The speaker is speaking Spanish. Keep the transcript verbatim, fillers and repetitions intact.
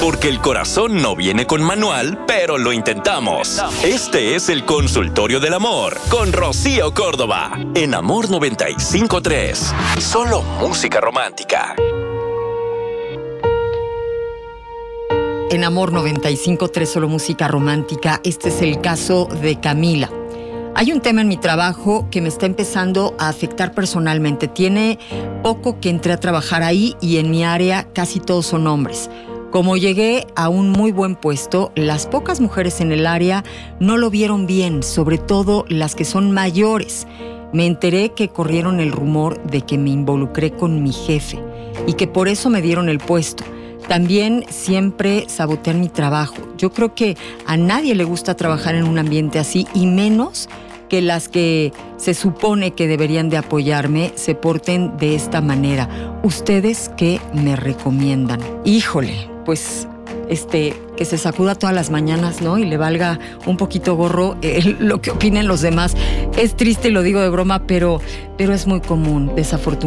Porque el corazón no viene con manual, pero lo intentamos. Este es el Consultorio del Amor con Rocío Córdoba en Amor noventa y cinco punto tres. Solo música romántica. En Amor noventa y cinco punto tres, solo música romántica. Este es el caso de Camila. Hay un tema en mi trabajo que me está empezando a afectar personalmente. Tiene poco que entré a trabajar ahí y en mi área casi todos son hombres. Como llegué a un muy buen puesto, las pocas mujeres en el área no lo vieron bien, sobre todo las que son mayores. Me enteré que corrieron el rumor de que me involucré con mi jefe y que por eso me dieron el puesto. También siempre sabotean mi trabajo. Yo creo que a nadie le gusta trabajar en un ambiente así, y menos que las que se supone que deberían de apoyarme se porten de esta manera. ¿Ustedes qué me recomiendan? Híjole, pues este, que se sacuda todas las mañanas, ¿no? Y le valga un poquito gorro eh, lo que opinen los demás. Es triste y lo digo de broma, pero, pero es muy común, desafortunadamente.